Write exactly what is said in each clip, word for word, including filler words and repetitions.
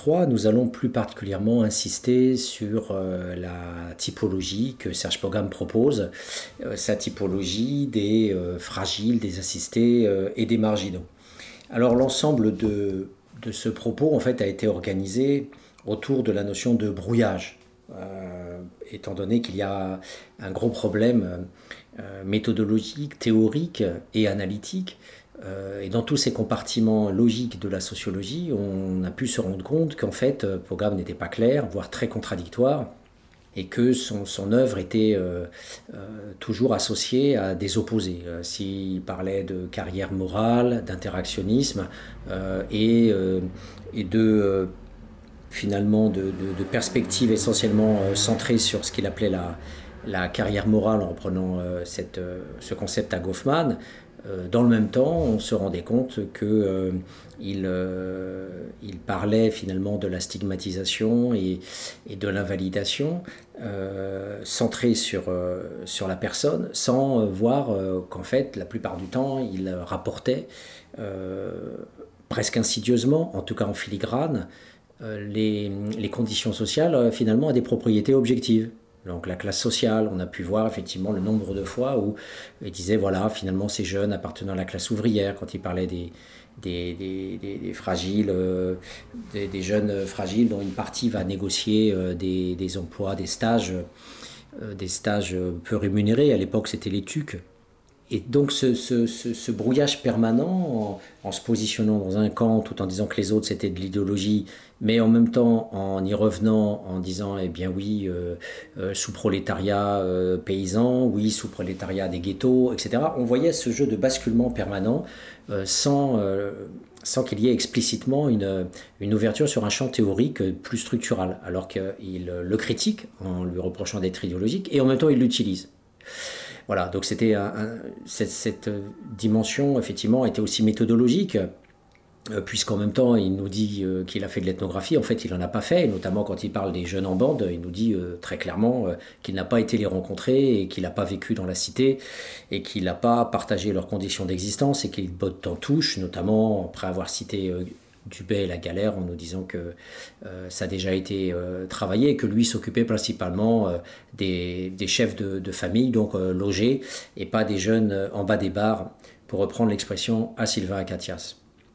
Trois, nous allons plus particulièrement insister sur euh, la typologie que Serge Pogam propose, euh, sa typologie des euh, fragiles, des assistés euh, et des marginaux. Alors l'ensemble de, de ce propos en fait a été organisé autour de la notion de brouillage, euh, étant donné qu'il y a un gros problème euh, méthodologique, théorique et analytique. Euh, et dans tous ces compartiments logiques de la sociologie, on a pu se rendre compte qu'en fait, Pogam n'était pas clair, voire très contradictoire, et que son, son œuvre était euh, euh, toujours associée à des opposés. Euh, S'il parlait de carrière morale, d'interactionnisme euh, et, euh, et de euh, finalement de, de, de perspectives essentiellement euh, centrées sur ce qu'il appelait la, la carrière morale en reprenant euh, cette, euh, ce concept à Goffman. Euh, dans le même temps, on se rendait compte qu'il euh, euh, il parlait finalement de la stigmatisation et, et de l'invalidation euh, centrée sur, euh, sur la personne, sans voir euh, qu'en fait, la plupart du temps, il rapportait euh, presque insidieusement, en tout cas en filigrane, euh, les, les conditions sociales euh, finalement à des propriétés objectives. Donc la classe sociale, on a pu voir effectivement le nombre de fois où il disait voilà finalement ces jeunes appartenant à la classe ouvrière quand il parlait des, des, des, des, des fragiles, euh, des, des jeunes fragiles dont une partie va négocier euh, des, des emplois, des stages, euh, des stages peu rémunérés. À l'époque c'était les T U C. Et donc ce, ce, ce, ce brouillage permanent en, en se positionnant dans un camp tout en disant que les autres c'était de l'idéologie, mais en même temps en y revenant en disant eh bien oui, euh, euh, sous-prolétariat euh, paysan, oui, sous-prolétariat des ghettos, et cetera. On voyait ce jeu de basculement permanent euh, sans, euh, sans qu'il y ait explicitement une, une ouverture sur un champ théorique plus structural, alors qu'il le critique en lui reprochant d'être idéologique et en même temps il l'utilise. Voilà, donc c'était un, un, cette, cette dimension, effectivement, était aussi méthodologique, euh, puisqu'en même temps, il nous dit euh, qu'il a fait de l'ethnographie. En fait, il n'en a pas fait, notamment quand il parle des jeunes en bande, il nous dit euh, très clairement euh, qu'il n'a pas été les rencontrer et qu'il n'a pas vécu dans la cité et qu'il n'a pas partagé leurs conditions d'existence et qu'il botte en touche, notamment après avoir cité euh, Dubé et la galère en nous disant que euh, ça a déjà été euh, travaillé et que lui s'occupait principalement euh, des, des chefs de, de famille, donc euh, logés, et pas des jeunes euh, en bas des bars, pour reprendre l'expression à Sylvain Acatias.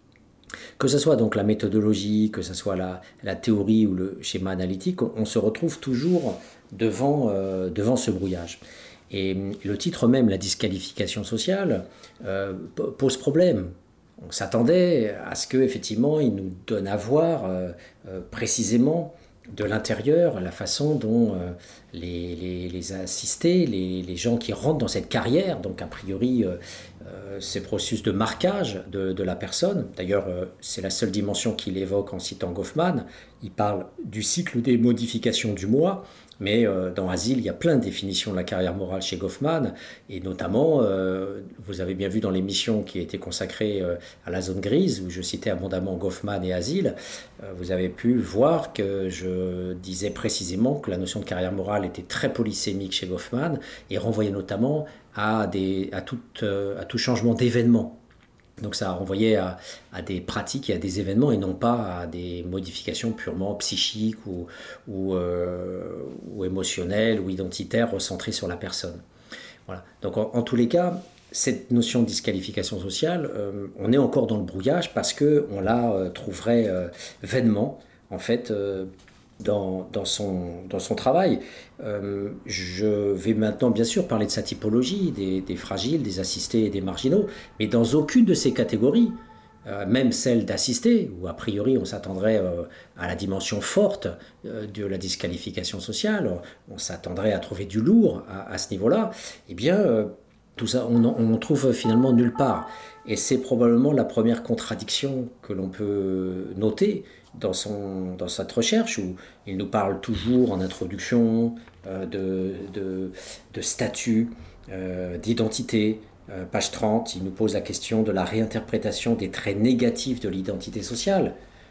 Que ce soit donc la méthodologie, que ce soit la, la théorie ou le schéma analytique, on, on se retrouve toujours devant, euh, devant ce brouillage. Et le titre même, la disqualification sociale, euh, pose problème. On s'attendait à ce qu'effectivement il nous donne à voir euh, euh, précisément de l'intérieur la façon dont euh, les, les, les assistés, les, les gens qui rentrent dans cette carrière, donc a priori euh, euh, ces processus de marquage de, de la personne. D'ailleurs, euh, c'est la seule dimension qu'il évoque en citant Goffman. Il parle du cycle des modifications du moi. Mais euh, dans Asile, il y a plein de définitions de la carrière morale chez Goffman, et notamment, euh, vous avez bien vu dans l'émission qui a été consacrée euh, à la zone grise, où je citais abondamment Goffman et Asile, euh, vous avez pu voir que je disais précisément que la notion de carrière morale était très polysémique chez Goffman, et renvoyait notamment à, des, à, tout, euh, à tout changement d'événement. Donc ça renvoyait à, à des pratiques et à des événements et non pas à des modifications purement psychiques ou, ou, euh, ou émotionnelles ou identitaires recentrées sur la personne. Voilà. Donc en, en tous les cas, cette notion de disqualification sociale, euh, on est encore dans le brouillage parce qu'on la euh, trouverait euh, vainement, en fait, euh, dans, dans, son, dans son travail. Euh, je vais maintenant bien sûr parler de sa typologie, des, des fragiles, des assistés et des marginaux, mais dans aucune de ces catégories, euh, même celle d'assistés, où a priori on s'attendrait euh, à la dimension forte euh, de la disqualification sociale, on s'attendrait à trouver du lourd à, à ce niveau-là, eh bien euh, tout ça on ne trouve finalement nulle part. Et c'est probablement la première contradiction que l'on peut noter dans, son, dans cette recherche, où il nous parle toujours en introduction euh, de, de, de statut, euh, d'identité. Euh, page trente, il nous pose la question de la réinterprétation des traits négatifs de l'identité sociale,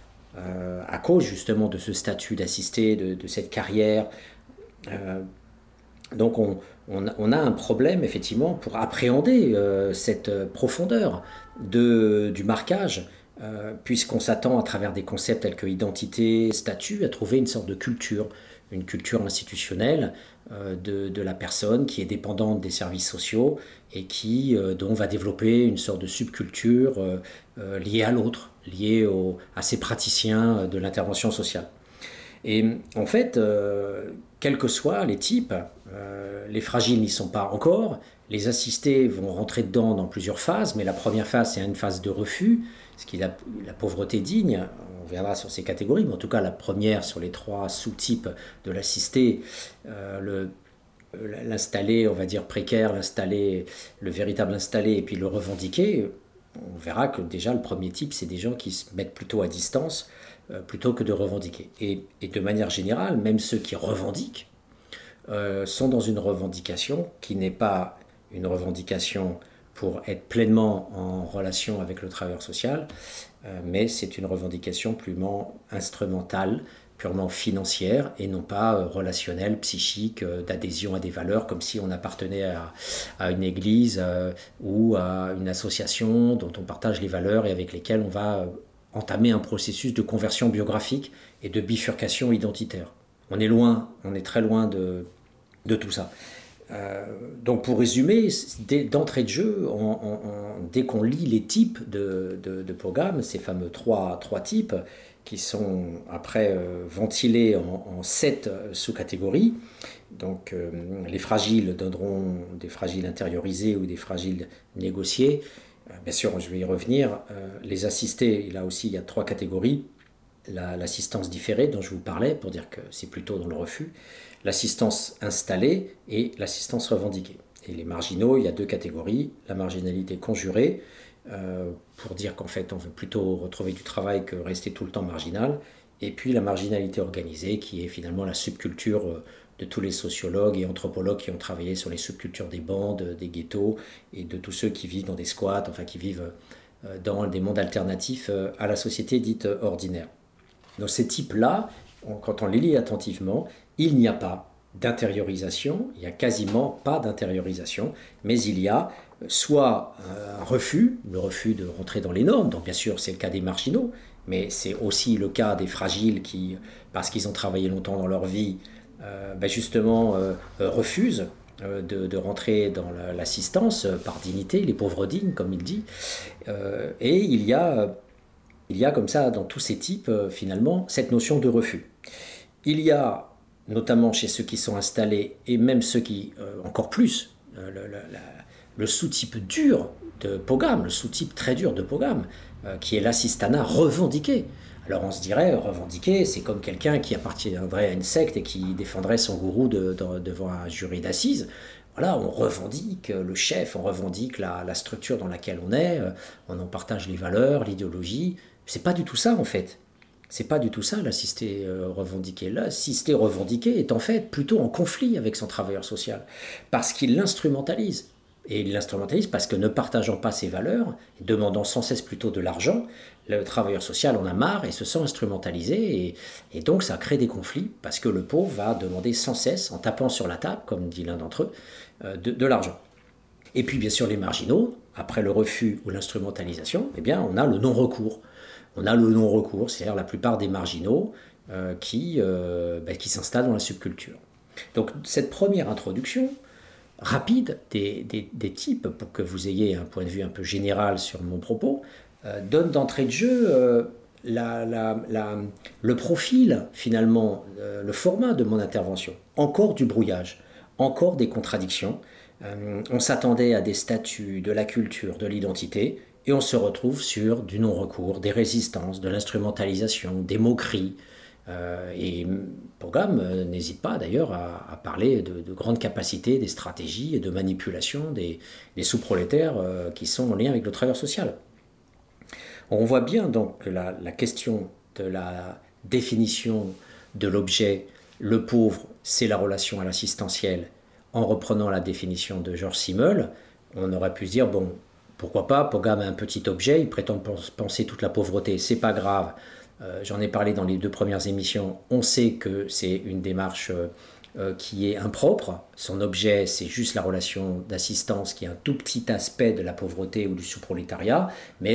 euh, à cause justement de ce statut d'assisté, de, de cette carrière. Euh, donc on, on, on a un problème effectivement pour appréhender euh, cette profondeur de, du marquage euh, puisqu'on s'attend à travers des concepts tels que identité, statut, à trouver une sorte de culture, une culture institutionnelle euh, de, de la personne qui est dépendante des services sociaux et qui, euh, dont on va développer une sorte de subculture euh, euh, liée à l'autre, liée au, à ces praticiens de l'intervention sociale. Et en fait, euh, quels que soient les types, euh, les fragiles n'y sont pas encore, les assistés vont rentrer dedans dans plusieurs phases, mais la première phase, c'est une phase de refus, ce qui est la, la pauvreté digne. On verra sur ces catégories, mais en tout cas, la première sur les trois sous-types de l'assisté, euh, le, l'installé, on va dire précaire, l'installé, le véritable installé, et puis le revendiqué. On verra que déjà, le premier type, c'est des gens qui se mettent plutôt à distance, euh, plutôt que de revendiquer. Et, et de manière générale, même ceux qui revendiquent euh, sont dans une revendication qui n'est pas une revendication pour être pleinement en relation avec le travailleur social, euh, mais c'est une revendication purement instrumentale, purement financière et non pas euh, relationnelle, psychique, euh, d'adhésion à des valeurs, comme si on appartenait à, à une église euh, ou à une association dont on partage les valeurs et avec lesquelles on va euh, entamer un processus de conversion biographique et de bifurcation identitaire. On est loin, on est très loin de, de tout ça. Euh, donc pour résumer, dès, d'entrée de jeu, on, on, on, dès qu'on lit les types de, de, de programmes, ces fameux trois, trois types, qui sont après euh, ventilés en, en sept sous-catégories. Donc euh, les fragiles donneront des fragiles intériorisés ou des fragiles négociés. Euh, bien sûr, je vais y revenir. Euh, les assistés, là aussi, il y a trois catégories. La, l'assistance différée dont je vous parlais, pour dire que c'est plutôt dans le refus, l'assistance installée et l'assistance revendiquée. Et les marginaux, il y a deux catégories. La marginalité conjurée, euh, pour dire qu'en fait on veut plutôt retrouver du travail que rester tout le temps marginal, et puis la marginalité organisée qui est finalement la subculture de tous les sociologues et anthropologues qui ont travaillé sur les subcultures des bandes, des ghettos et de tous ceux qui vivent dans des squats, enfin qui vivent dans des mondes alternatifs à la société dite ordinaire. Dans ces types-là, quand on les lit attentivement, il n'y a pas d'intériorisation, il n'y a quasiment pas d'intériorisation, mais il y a soit un refus, le refus de rentrer dans les normes, donc bien sûr c'est le cas des marginaux, mais c'est aussi le cas des fragiles qui, parce qu'ils ont travaillé longtemps dans leur vie, euh, ben justement euh, refusent euh, de, de rentrer dans la, l'assistance euh, par dignité, les pauvres dignes comme il dit, euh, et il y a, il y a comme ça dans tous ces types euh, finalement cette notion de refus. Il y a notamment chez ceux qui sont installés et même ceux qui, euh, encore plus, euh, le, le, la, le sous-type dur de Pogam, le sous-type très dur de Pogam, euh, qui est l'assistanat revendiqué. Alors on se dirait, revendiqué, c'est comme quelqu'un qui appartiendrait à une secte et qui défendrait son gourou de, de, devant un jury d'assises. Voilà, on revendique le chef, on revendique la, la structure dans laquelle on est, on en partage les valeurs, l'idéologie. C'est pas du tout ça en fait. C'est pas du tout ça l'assisté euh, revendiqué. L'assisté revendiqué est en fait plutôt en conflit avec son travailleur social parce qu'il l'instrumentalise. Et il l'instrumentalise parce que ne partageant pas ses valeurs, demandant sans cesse plutôt de l'argent, le travailleur social en a marre et se sent instrumentalisé. Et, et donc ça crée des conflits parce que le pauvre va demander sans cesse, en tapant sur la table, comme dit l'un d'entre eux, euh, de, de l'argent. Et puis bien sûr les marginaux, après le refus ou l'instrumentalisation, eh bien on a le non-recours. On a le non-recours, c'est-à-dire la plupart des marginaux euh, qui, euh, ben, qui s'installent dans la subculture. Donc cette première introduction rapide des, des, des types, pour que vous ayez un point de vue un peu général sur mon propos, euh, donne d'entrée de jeu euh, la, la, la, le profil, finalement, euh, le format de mon intervention. Encore du brouillage, encore des contradictions. Euh, on s'attendait à des statuts de la culture, de l'identité, et on se retrouve sur du non-recours, des résistances, de l'instrumentalisation, des moqueries. Euh, et Pogam euh, n'hésite pas d'ailleurs à, à parler de, de grandes capacités, des stratégies et de manipulation des, des sous-prolétaires euh, qui sont en lien avec le travailleur social. On voit bien donc que la, la question de la définition de l'objet, le pauvre, c'est la relation à l'assistentiel. En reprenant la définition de Georges Simmel, on aurait pu se dire, bon, pourquoi pas, Pogam a un petit objet, il prétend penser toute la pauvreté, c'est pas grave. Euh, j'en ai parlé dans les deux premières émissions, on sait que c'est une démarche euh, qui est impropre. Son objet, c'est juste la relation d'assistance qui est un tout petit aspect de la pauvreté ou du sous-prolétariat, mais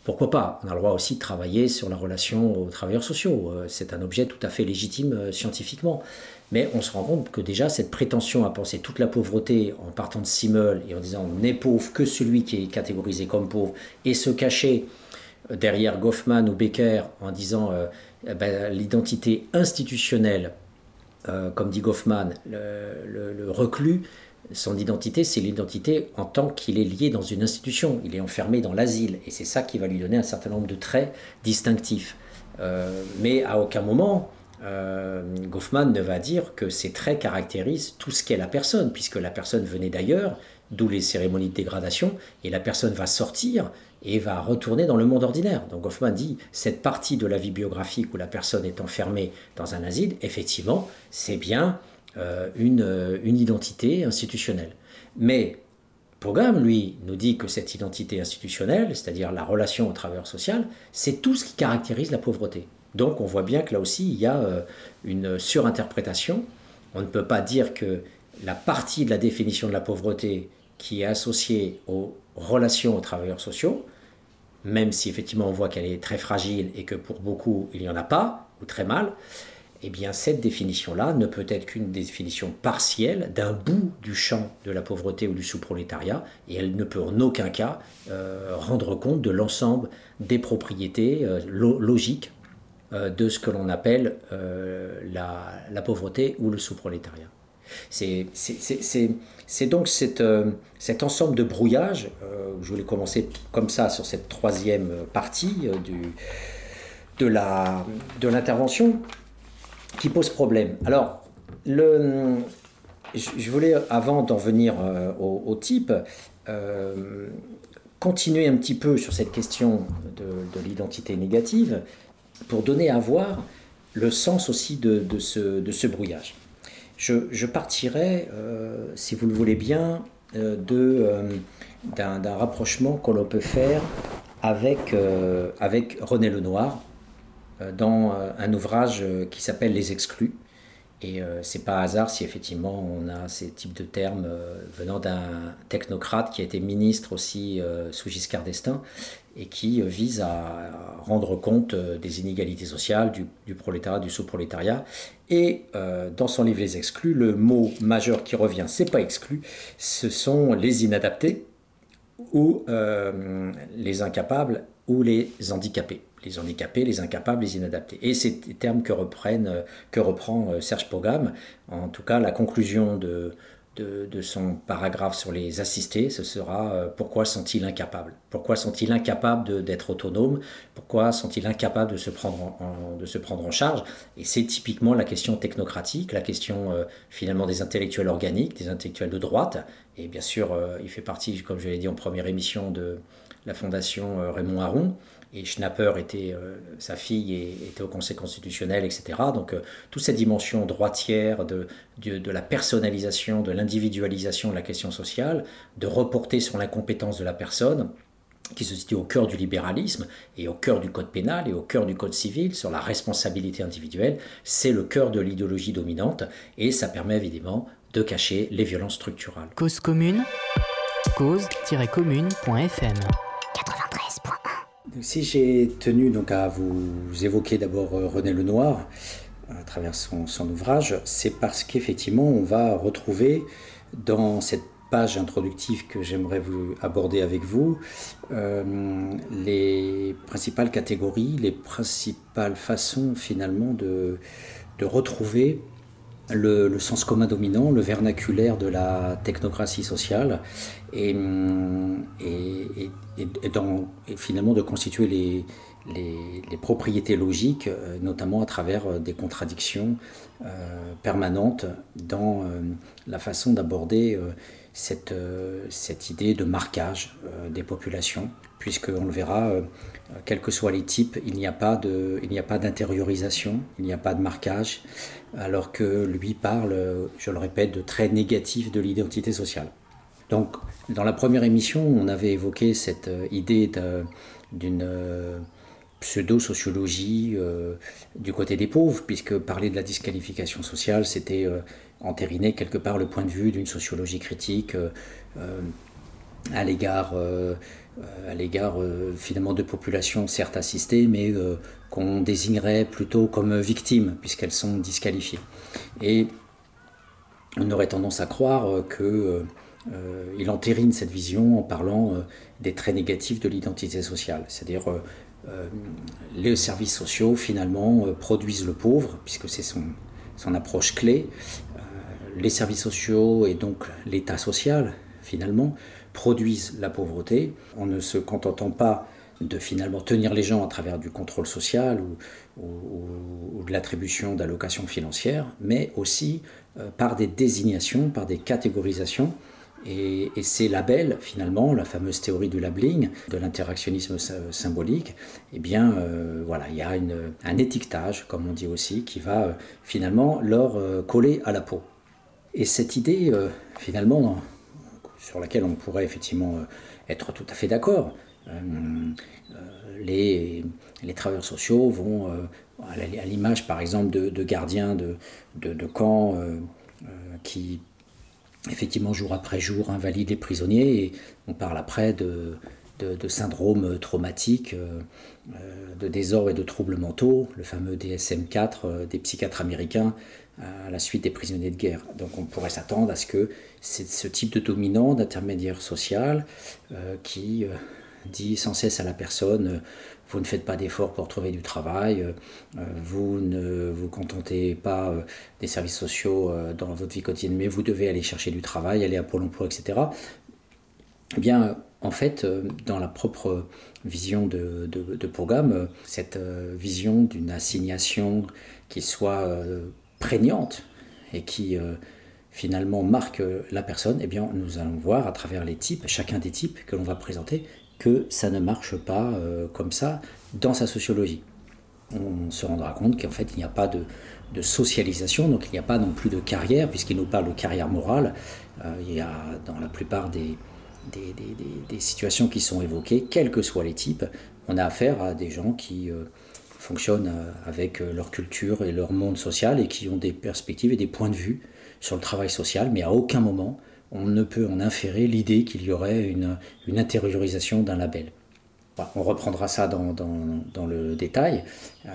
pourquoi pas? On a le droit aussi de travailler sur la relation aux travailleurs sociaux. Euh, C'est un objet tout à fait légitime euh, scientifiquement. Mais on se rend compte que déjà, cette prétention à penser toute la pauvreté en partant de Simmel et en disant « n'est pauvre que celui qui est catégorisé comme pauvre » et se cacher derrière Goffman ou Becker en disant euh, eh ben, l'identité institutionnelle, euh, comme dit Goffman, le, le, le reclus, son identité, c'est l'identité en tant qu'il est lié dans une institution. Il est enfermé dans l'asile et c'est ça qui va lui donner un certain nombre de traits distinctifs. Euh, mais à aucun moment, euh, Goffman ne va dire que ces traits caractérisent tout ce qu'est la personne, puisque la personne venait d'ailleurs, d'où les cérémonies de dégradation, et la personne va sortir et va retourner dans le monde ordinaire. Donc Goffman dit, cette partie de la vie biographique où la personne est enfermée dans un asile, effectivement, c'est bien euh, une, une identité institutionnelle. Mais Pogam, lui, nous dit que cette identité institutionnelle, c'est-à-dire la relation au travailleur social, c'est tout ce qui caractérise la pauvreté. Donc on voit bien que là aussi, il y a euh, une surinterprétation. On ne peut pas dire que la partie de la définition de la pauvreté qui est associée aux relations aux travailleurs sociaux, même si effectivement on voit qu'elle est très fragile et que pour beaucoup il n'y en a pas, ou très mal, eh bien cette définition-là ne peut être qu'une définition partielle d'un bout du champ de la pauvreté ou du sous-prolétariat, et elle ne peut en aucun cas euh, rendre compte de l'ensemble des propriétés euh, lo- logiques euh, de ce que l'on appelle euh, la, la pauvreté ou le sous-prolétariat. C'est, c'est, c'est, c'est, c'est donc cette, euh, cet ensemble de brouillage, euh, je voulais commencer comme ça sur cette troisième partie euh, du, de, la, de l'intervention, qui pose problème. Alors, le, je, je voulais, avant d'en venir euh, au, au type, euh, continuer un petit peu sur cette question de, de l'identité négative pour donner à voir le sens aussi de, de, ce, de ce brouillage. Je, je partirai, euh, si vous le voulez bien, euh, de, euh, d'un, d'un rapprochement que l'on peut faire avec, euh, avec René Lenoir euh, dans euh, un ouvrage euh, qui s'appelle Les Exclus. Et euh, c'est pas hasard si effectivement on a ces types de termes euh, venant d'un technocrate qui a été ministre aussi euh, sous Giscard d'Estaing et qui euh, vise à rendre compte euh, des inégalités sociales, du, du prolétariat, du sous-prolétariat. Et euh, dans son livre Les Exclus, le mot majeur qui revient, c'est pas exclu, ce sont les inadaptés ou euh, les incapables ou les handicapés. Les handicapés, les incapables, les inadaptés. Et c'est des termes que, reprennent, que reprend Serge Pogam. En tout cas, la conclusion de, de, de son paragraphe sur les assistés, ce sera euh, « Pourquoi sont-ils incapables ?» Pourquoi sont-ils incapables de, d'être autonomes? Pourquoi sont-ils incapables de se prendre en, en, de se prendre en charge? Et c'est typiquement la question technocratique, la question euh, finalement des intellectuels organiques, des intellectuels de droite. Et bien sûr, euh, il fait partie, comme je l'ai dit en première émission, de la fondation euh, Raymond Aron. Et Schnapper était, euh, sa fille et, était au Conseil constitutionnel, et cetera. Donc, euh, toute cette dimension droitière de, de, de la personnalisation, de l'individualisation de la question sociale, de reporter sur l'incompétence de la personne, qui se situe au cœur du libéralisme et au cœur du code pénal et au cœur du code civil, sur la responsabilité individuelle, c'est le cœur de l'idéologie dominante et ça permet évidemment de cacher les violences structurales. Cause commune, cause tiret commune point f m. quatre-vingt-treize point un. Si j'ai tenu donc à vous évoquer d'abord René Lenoir à travers son, son ouvrage, c'est parce qu'effectivement on va retrouver dans cette page introductive que j'aimerais vous aborder avec vous euh, les principales catégories, les principales façons finalement de, de retrouver Le, le sens commun dominant, le vernaculaire de la technocratie sociale et, et, et, et, dans, et finalement de constituer les, les, les propriétés logiques, notamment à travers des contradictions euh, permanentes dans euh, la façon d'aborder euh, cette, euh, cette idée de marquage euh, des populations, puisqu'on le verra, euh, quels que soient les types, il n'y a pas de, il n'y a pas d'intériorisation, il n'y a pas de marquage, alors que lui parle, je le répète, de traits négatifs de l'identité sociale. Donc, dans la première émission, on avait évoqué cette idée de, d'une pseudo-sociologie euh, du côté des pauvres, puisque parler de la disqualification sociale, c'était euh, entériner quelque part le point de vue d'une sociologie critique euh, euh, à l'égard, euh, à l'égard euh, finalement de populations certes assistées, mais euh, qu'on désignerait plutôt comme victimes, puisqu'elles sont disqualifiées. Et on aurait tendance à croire qu'il euh, entérine cette vision en parlant euh, des traits négatifs de l'identité sociale. C'est-à-dire euh, euh, les services sociaux, finalement, euh, produisent le pauvre, puisque c'est son, son approche clé. Euh, les services sociaux et donc l'État social, finalement, produisent la pauvreté en ne se contentant pas de finalement tenir les gens à travers du contrôle social ou, ou, ou de l'attribution d'allocations financières, mais aussi euh, par des désignations, par des catégorisations. Et, et ces labels, finalement, la fameuse théorie du labeling, de l'interactionnisme symbolique, eh bien, euh, voilà, il y a une, un étiquetage, comme on dit aussi, qui va euh, finalement leur euh, coller à la peau. Et cette idée, euh, finalement, sur laquelle on pourrait effectivement euh, être tout à fait d'accord, euh, euh, les, les travailleurs sociaux vont, euh, à l'image par exemple de, de gardiens de, de, de camps euh, euh, qui effectivement jour après jour invalident les prisonniers, et on parle après de, de, de syndrome traumatique, euh, de désordre et de troubles mentaux, le fameux D S M quatre euh, des psychiatres américains à la suite des prisonniers de guerre. Donc on pourrait s'attendre à ce que c'est ce type de dominant, d'intermédiaire social, euh, qui euh, dit sans cesse à la personne euh, vous ne faites pas d'efforts pour trouver du travail, euh, vous ne vous contentez pas euh, des services sociaux euh, dans votre vie quotidienne, mais vous devez aller chercher du travail, aller à Pôle emploi, et cetera. Eh bien, en fait, euh, dans la propre vision de, de, de programme, euh, cette euh, vision d'une assignation qui soit euh, prégnante et qui euh, finalement marque la personne, eh bien, nous allons voir à travers les types, chacun des types que l'on va présenter, que ça ne marche pas euh, comme ça dans sa sociologie. On se rendra compte qu'en fait, il n'y a pas de, de socialisation, donc il n'y a pas non plus de carrière, puisqu'il nous parle de carrière morale. Euh, il y a dans la plupart des, des, des, des, des situations qui sont évoquées, quels que soient les types, on a affaire à des gens qui euh, fonctionnent avec leur culture et leur monde social et qui ont des perspectives et des points de vue sur le travail social, mais à aucun moment on ne peut en inférer l'idée qu'il y aurait une, une intériorisation d'un label. Bon, on reprendra ça dans, dans, dans le détail euh,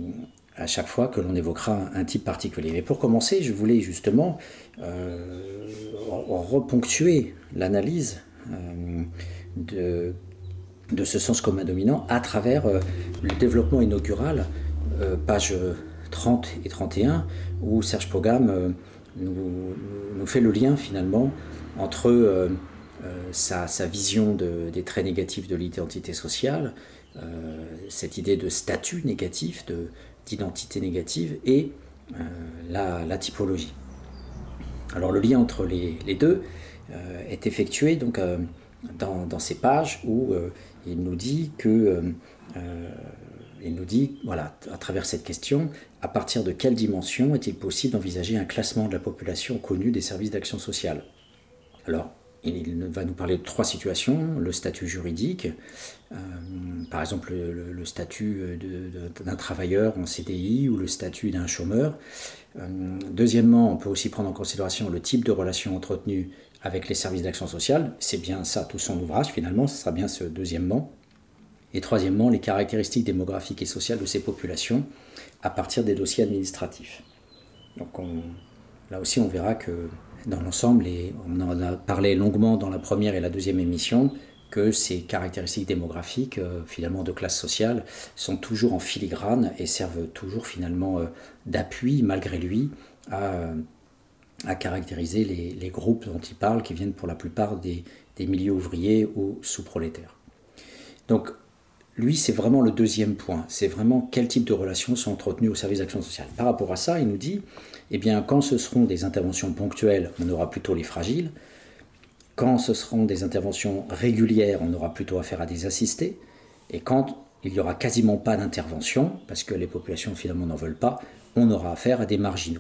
à chaque fois que l'on évoquera un, un type particulier. Mais pour commencer, je voulais justement euh, reponctuer l'analyse euh, de, de ce sens commun dominant à travers euh, le développement inaugural, euh, pages trente et trente et un, où Serge Pogam euh, nous, nous fait le lien finalement entre euh, euh, sa, sa vision de, des traits négatifs de l'identité sociale, euh, cette idée de statut négatif, de, d'identité négative, et euh, la, la typologie. Alors le lien entre les, les deux euh, est effectué donc, euh, dans, dans ces pages où euh, il nous dit que euh, euh, il nous dit, voilà, à travers cette question, à partir de quelle dimension est-il possible d'envisager un classement de la population connue des services d'action sociale ? Alors, il va nous parler de trois situations. Le statut juridique, euh, par exemple le, le statut de, de, d'un travailleur en C D I ou le statut d'un chômeur. Euh, deuxièmement, on peut aussi prendre en considération le type de relation entretenue avec les services d'action sociale. C'est bien ça tout son ouvrage finalement, ce sera bien ce deuxièmement. Et troisièmement, les caractéristiques démographiques et sociales de ces populations à partir des dossiers administratifs. Donc on, là aussi on verra que dans l'ensemble, et on en a parlé longuement dans la première et la deuxième émission, que ces caractéristiques démographiques, euh, finalement de classe sociale, sont toujours en filigrane et servent toujours finalement euh, d'appui, malgré lui, à, à caractériser les, les groupes dont il parle, qui viennent pour la plupart des, des milieux ouvriers ou sous-prolétaires. Donc, lui, c'est vraiment le deuxième point. C'est vraiment quel type de relations sont entretenues au service d'action sociale. Par rapport à ça, il nous dit, eh bien, quand ce seront des interventions ponctuelles, on aura plutôt les fragiles. Quand ce seront des interventions régulières, on aura plutôt affaire à des assistés. Et quand il n'y aura quasiment pas d'intervention, parce que les populations finalement n'en veulent pas, on aura affaire à des marginaux.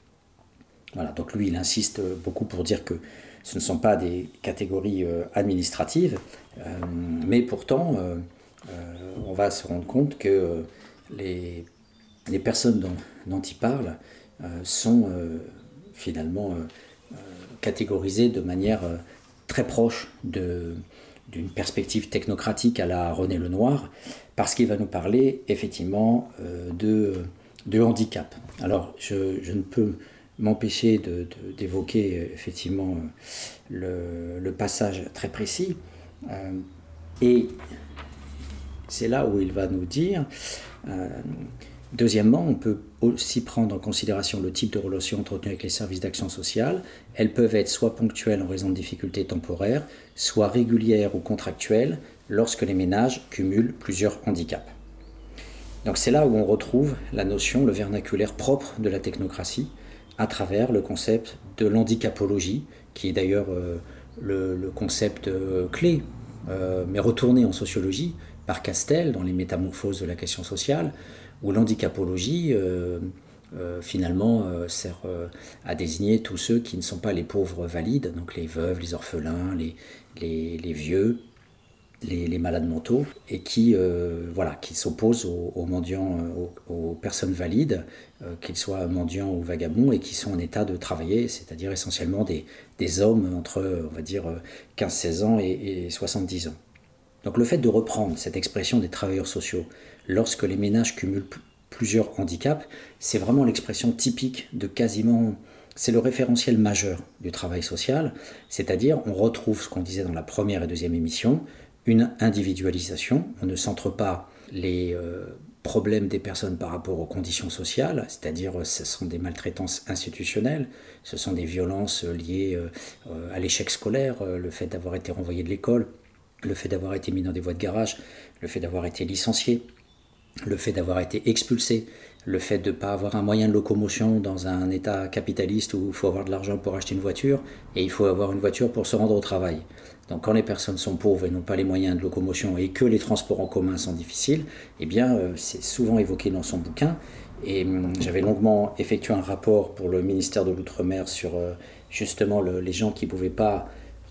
Voilà, donc lui, il insiste beaucoup pour dire que ce ne sont pas des catégories administratives, euh, mais pourtant... Euh, Euh, on va se rendre compte que euh, les, les personnes dont, dont il parle euh, sont euh, finalement euh, catégorisées de manière euh, très proche de, d'une perspective technocratique à la René Lenoir, parce qu'il va nous parler effectivement euh, de, de handicap. Alors, je, je ne peux m'empêcher de, de, d'évoquer effectivement le, le passage très précis, euh, et c'est là où il va nous dire... Euh, Deuxièmement, on peut aussi prendre en considération le type de relations entretenues avec les services d'action sociale. Elles peuvent être soit ponctuelles en raison de difficultés temporaires, soit régulières ou contractuelles lorsque les ménages cumulent plusieurs handicaps. Donc c'est là où on retrouve la notion, le vernaculaire propre de la technocratie, à travers le concept de l'handicapologie, qui est d'ailleurs euh, le, le concept euh, clé, euh, mais retourné en sociologie par Castel dans les Métamorphoses de la question sociale, où l'handicapologie, euh, euh, finalement, euh, sert euh, à désigner tous ceux qui ne sont pas les pauvres valides, donc les veuves, les orphelins, les, les, les vieux, les, les malades mentaux, et qui, euh, voilà, qui s'opposent aux, aux mendiants, aux, aux personnes valides, euh, qu'ils soient mendiants ou vagabonds, et qui sont en état de travailler, c'est-à-dire essentiellement des, des hommes entre, on va dire, quinze seize ans et, et soixante-dix ans. Donc le fait de reprendre cette expression des travailleurs sociaux lorsque les ménages cumulent p- plusieurs handicaps, c'est vraiment l'expression typique de quasiment... C'est le référentiel majeur du travail social, c'est-à-dire on retrouve ce qu'on disait dans la première et deuxième émission, une individualisation, on ne centre pas les euh, problèmes des personnes par rapport aux conditions sociales, c'est-à-dire ce sont des maltraitances institutionnelles, ce sont des violences liées euh, à l'échec scolaire, euh, le fait d'avoir été renvoyé de l'école, le fait d'avoir été mis dans des voies de garage, le fait d'avoir été licencié, le fait d'avoir été expulsé, le fait de ne pas avoir un moyen de locomotion dans un état capitaliste où il faut avoir de l'argent pour acheter une voiture et il faut avoir une voiture pour se rendre au travail. Donc quand les personnes sont pauvres et n'ont pas les moyens de locomotion et que les transports en commun sont difficiles, eh bien euh, c'est souvent évoqué dans son bouquin. Et hum, j'avais longuement effectué un rapport pour le ministère de l'Outre-mer sur euh, justement le, les gens qui ne pouvaient pas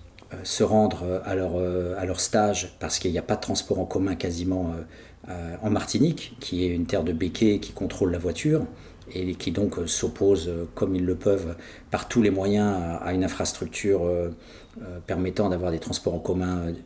se rendre à leur, à leur stage parce qu'il n'y a pas de transport en commun quasiment euh, en Martinique, qui est une terre de béquets qui contrôle la voiture et qui donc s'oppose comme ils le peuvent par tous les moyens à une infrastructure euh, euh, permettant d'avoir des transports en commun euh,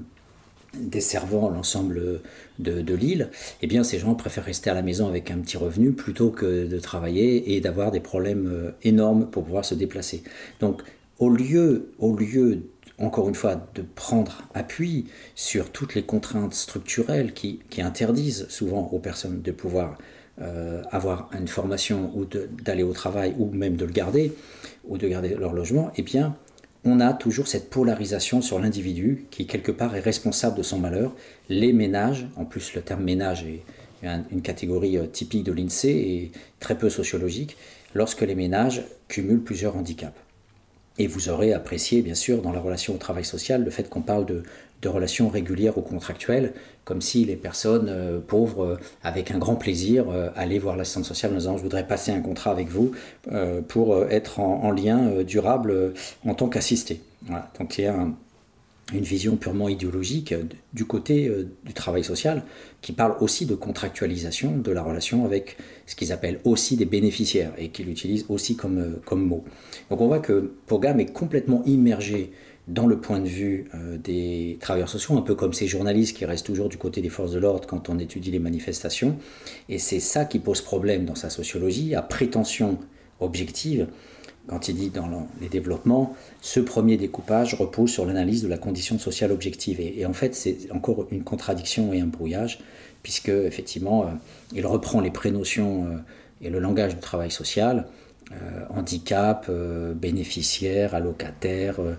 desservant l'ensemble de, de l'île. Eh bien ces gens préfèrent rester à la maison avec un petit revenu plutôt que de travailler et d'avoir des problèmes énormes pour pouvoir se déplacer. Donc au lieu, au lieu encore une fois, de prendre appui sur toutes les contraintes structurelles qui, qui interdisent souvent aux personnes de pouvoir euh, avoir une formation ou de, d'aller au travail ou même de le garder ou de garder leur logement, eh bien, on a toujours cette polarisation sur l'individu qui, quelque part, est responsable de son malheur. Les ménages, en plus le terme ménage est une catégorie typique de l'INSEE et très peu sociologique, lorsque les ménages cumulent plusieurs handicaps. Et vous aurez apprécié, bien sûr, dans la relation au travail social, le fait qu'on parle de, de relations régulières ou contractuelles, comme si les personnes euh, pauvres, euh, avec un grand plaisir, euh, allaient voir l'assistante sociale en disant « je voudrais passer un contrat avec vous euh, pour euh, être en, en lien euh, durable euh, en tant qu'assisté ». Voilà. Donc il y a un, une vision purement idéologique euh, du côté euh, du travail social qui parle aussi de contractualisation de la relation avec ce qu'ils appellent aussi des bénéficiaires et qu'ils utilisent aussi comme, euh, comme mot. Donc on voit que Pogam est complètement immergé dans le point de vue euh, des travailleurs sociaux, un peu comme ces journalistes qui restent toujours du côté des forces de l'ordre quand on étudie les manifestations. Et c'est ça qui pose problème dans sa sociologie, à prétention objective. Quand il dit dans les développements, ce premier découpage repose sur l'analyse de la condition sociale objective. Et, et en fait, c'est encore une contradiction et un brouillage, puisque effectivement, euh, il reprend les prénotions euh, et le langage du travail social, euh, handicap, euh, bénéficiaire, allocataire, euh,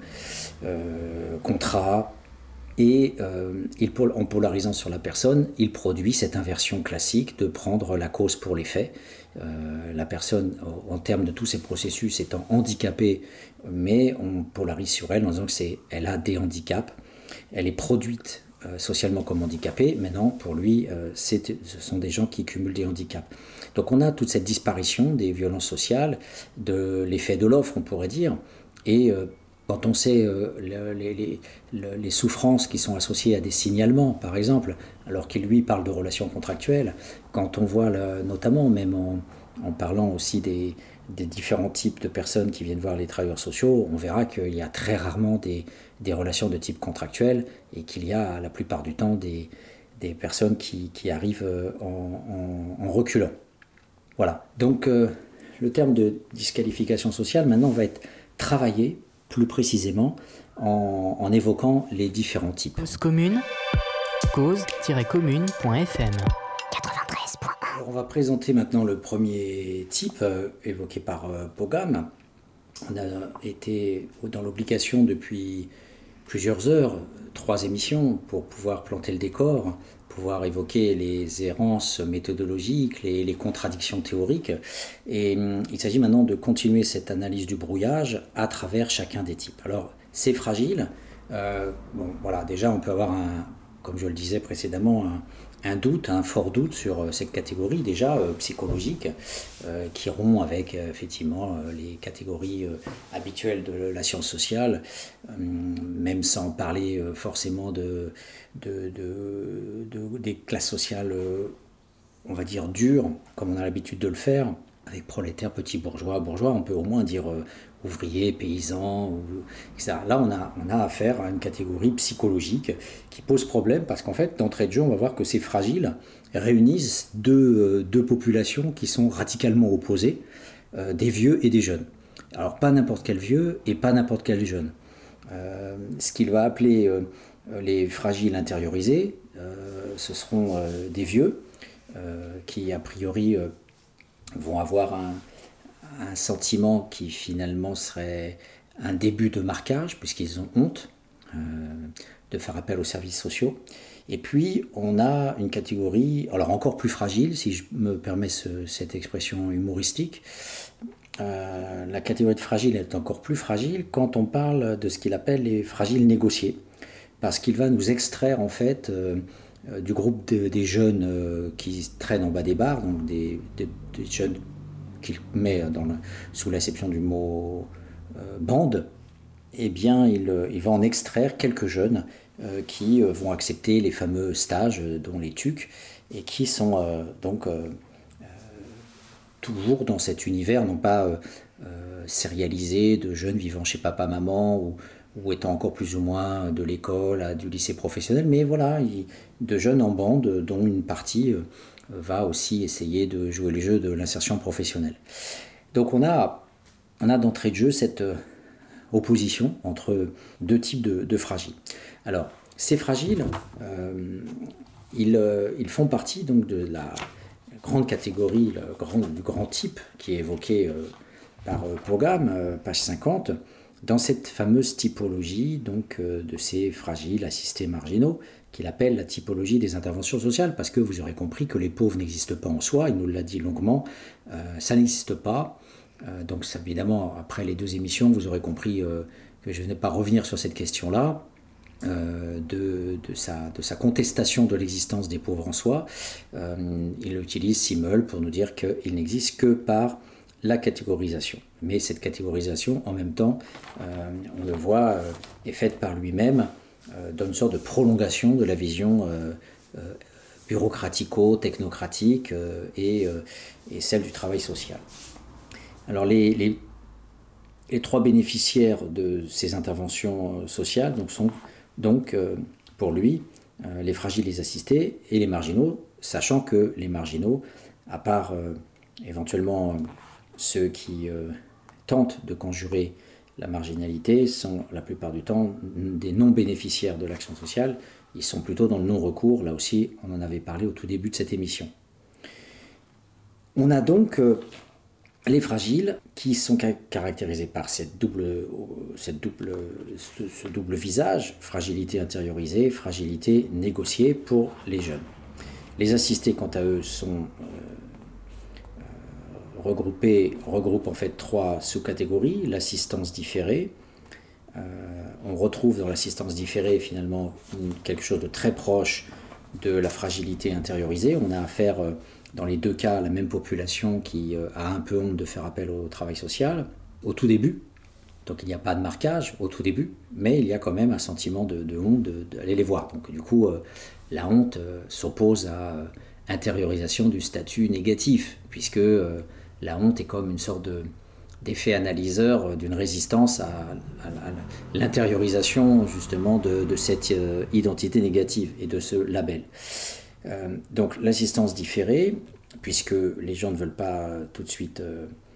euh, contrat, et euh, il, en polarisant sur la personne, il produit cette inversion classique de prendre la cause pour les faits. Euh, la personne, en termes de tous ces processus, étant handicapée, mais on polarise sur elle en disant qu'elle a des handicaps. Elle est produite euh, socialement comme handicapée, maintenant, pour lui, euh, c'est, ce sont des gens qui cumulent des handicaps. Donc on a toute cette disparition des violences sociales, de l'effet de l'offre, on pourrait dire, et euh, quand on sait euh, les, les, les, les souffrances qui sont associées à des signalements, par exemple, alors qu'il lui parle de relations contractuelles, quand on voit le, notamment même en, en parlant aussi des, des différents types de personnes qui viennent voir les travailleurs sociaux, on verra qu'il y a très rarement des, des relations de type contractuel et qu'il y a la plupart du temps des, des personnes qui, qui arrivent en, en, en reculant. Voilà, donc euh, le terme de disqualification sociale maintenant va être travaillé plus précisément en, en évoquant les différents types. Cause commune, cause tiret commune point f m. quatre-vingt-treize point un. Alors, on va présenter maintenant le premier type euh, évoqué par euh, Pogam. On a été dans l'obligation depuis plusieurs heures, trois émissions, pour pouvoir planter le décor, pouvoir évoquer les errances méthodologiques, les, les contradictions théoriques. Et hum, il s'agit maintenant de continuer cette analyse du brouillage à travers chacun des types. Alors, c'est fragile. Euh, bon, voilà, déjà, on peut avoir, un, comme je le disais précédemment, un, un doute, un fort doute sur cette catégorie déjà euh, psychologique euh, qui rompt avec euh, effectivement euh, les catégories euh, habituelles de la science sociale, euh, même sans parler euh, forcément de, de, de, de, des classes sociales, euh, on va dire dures, comme on a l'habitude de le faire, avec prolétaires, petits bourgeois, bourgeois, on peut au moins dire euh, ouvriers, paysans, ou, et cetera. Là, on a, on a affaire à une catégorie psychologique qui pose problème parce qu'en fait, d'entrée de jeu, on va voir que ces fragiles réunissent deux, euh, deux populations qui sont radicalement opposées, euh, des vieux et des jeunes. Alors, pas n'importe quel vieux et pas n'importe quel jeune. Euh, ce qu'il va appeler euh, les fragiles intériorisés, euh, ce seront euh, des vieux euh, qui, a priori, euh, vont avoir un, un sentiment qui finalement serait un début de marquage, puisqu'ils ont honte euh, de faire appel aux services sociaux. Et puis, on a une catégorie, alors encore plus fragile, si je me permets ce, cette expression humoristique. Euh, la catégorie de fragile est encore plus fragile quand on parle de ce qu'il appelle les fragiles négociés, parce qu'il va nous extraire en fait euh, du groupe de, des jeunes euh, qui traînent en bas des barres, donc des, des, des jeunes qu'il met dans le, sous l'acception du mot euh, bande, eh bien il, il va en extraire quelques jeunes euh, qui euh, vont accepter les fameux stages, euh, dont les T U C, et qui sont euh, donc euh, euh, toujours dans cet univers, non pas euh, euh, sérialisé de jeunes vivant chez papa-maman ou ou étant encore plus ou moins de l'école à du lycée professionnel, mais voilà, de jeunes en bande dont une partie va aussi essayer de jouer les jeux de l'insertion professionnelle. Donc on a, on a d'entrée de jeu cette opposition entre deux types de, de fragiles. Alors, ces fragiles, euh, ils, ils font partie donc de la grande catégorie, le grand, du grand type qui est évoqué euh, par Pogam, euh, page cinquante, dans cette fameuse typologie donc, euh, de ces fragiles assistés marginaux, qu'il appelle la typologie des interventions sociales, parce que vous aurez compris que les pauvres n'existent pas en soi, il nous l'a dit longuement, euh, ça n'existe pas. Euh, donc ça, évidemment, après les deux émissions, vous aurez compris euh, que je ne vais pas revenir sur cette question-là, euh, de, de, sa, de sa contestation de l'existence des pauvres en soi. Euh, il utilise Simmel pour nous dire qu'il n'existe que par la catégorisation. Mais cette catégorisation, en même temps, euh, on le voit, euh, est faite par lui-même, euh, dans une sorte de prolongation de la vision euh, euh, bureaucratico-technocratique euh, et, euh, et celle du travail social. Alors les, les, les trois bénéficiaires de ces interventions sociales donc, sont donc, euh, pour lui, euh, les fragiles, les assistés et les marginaux, sachant que les marginaux, à part euh, éventuellement euh, ceux qui euh, tentent de conjurer la marginalité, sont la plupart du temps des non-bénéficiaires de l'action sociale. Ils sont plutôt dans le non-recours. Là aussi, on en avait parlé au tout début de cette émission. On a donc euh, les fragiles qui sont caractérisés par cette double, cette double, ce, ce double visage, fragilité intériorisée, fragilité négociée pour les jeunes. Les assistés, quant à eux, sont euh, regroupés, regroupent en fait trois sous-catégories. L'assistance différée. Euh, on retrouve dans l'assistance différée finalement quelque chose de très proche de la fragilité intériorisée. On a affaire euh, dans les deux cas à la même population qui euh, a un peu honte de faire appel au travail social au tout début. Donc il n'y a pas de marquage au tout début, mais il y a quand même un sentiment de, de honte d'aller les voir. Donc du coup, euh, la honte euh, s'oppose à euh, intériorisation du statut négatif, puisque euh, la honte est comme une sorte de, d'effet analyseur d'une résistance à, à, à l'intériorisation justement de, de cette euh, identité négative et de ce label. Euh, donc l'assistance différée, puisque les gens ne veulent pas tout de suite euh,